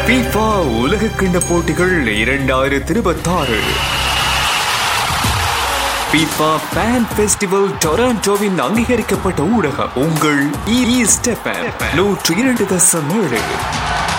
FIFA உலகக்கிண்ண போட்டிகள் 2026. FIFA Fan Festival டொராண்டோவின் அங்கீகரிக்கப்பட்ட ஊடகம் உங்கள் E-Step 102.7.